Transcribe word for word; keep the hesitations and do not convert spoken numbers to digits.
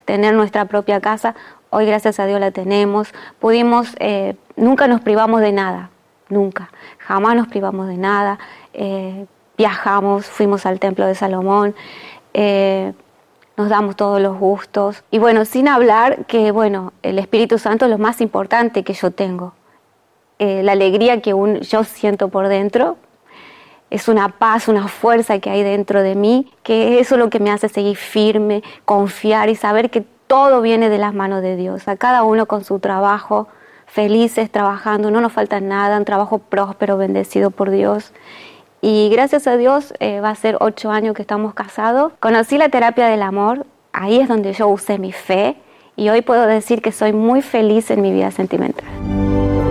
tener nuestra propia casa. Hoy, gracias a Dios, la tenemos. Pudimos, eh, nunca nos privamos de nada, nunca. Jamás nos privamos de nada. Eh, viajamos, fuimos al Templo de Salomón, eh, nos damos todos los gustos. Y bueno, sin hablar que, bueno, el Espíritu Santo es lo más importante que yo tengo. Eh, la alegría que un, yo siento por dentro, es una paz, una fuerza que hay dentro de mí, que eso es lo que me hace seguir firme, confiar y saber que todo viene de las manos de Dios. A cada uno con su trabajo, felices trabajando, no nos falta nada, un trabajo próspero, bendecido por Dios. Y gracias a Dios eh, va a ser ocho años que estamos casados. Conocí la terapia del amor, ahí es donde yo usé mi fe y hoy puedo decir que soy muy feliz en mi vida sentimental.